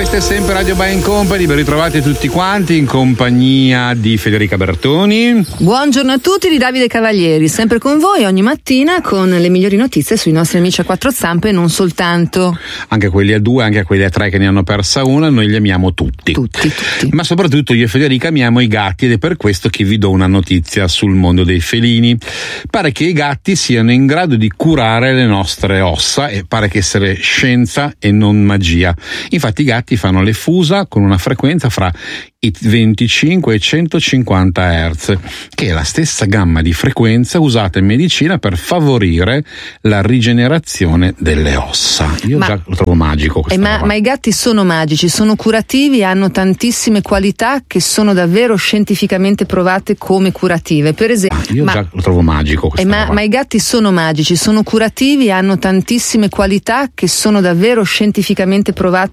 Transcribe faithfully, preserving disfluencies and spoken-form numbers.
questa è sempre Radio By Company, ben ritrovati tutti quanti in compagnia di Federica Bertoni. Buongiorno a tutti, di Davide Cavalieri, sempre con voi ogni mattina con le migliori notizie sui nostri amici a quattro zampe e non soltanto. Anche quelli a due, anche quelli a tre che ne hanno persa una, noi li amiamo tutti. Tutti, tutti. Ma soprattutto io e Federica amiamo i gatti ed è per questo che vi do una notizia sul mondo dei felini. Pare che i gatti siano in grado di curare le nostre ossa e pare che essere scienza e non magia. Infatti i gatti fanno le fusa con una frequenza fra i venticinque e i centocinquanta hertz, che è la stessa gamma di frequenza usata in medicina per favorire la rigenerazione delle ossa. Io ma, già lo trovo magico questa eh, ma, roba. ma i gatti sono magici, sono curativi, hanno tantissime qualità che sono davvero scientificamente provate come curative. Per esempio, Io ma, già lo trovo magico questa eh, ma, roba. ma i gatti sono magici, sono curativi, hanno tantissime qualità che sono davvero scientificamente provate